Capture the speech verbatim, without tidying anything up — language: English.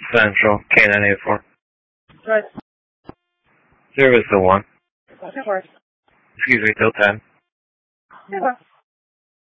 Central, K nine eight four. Right. Service to one. Okay, for it. Excuse me, till ten. Yeah.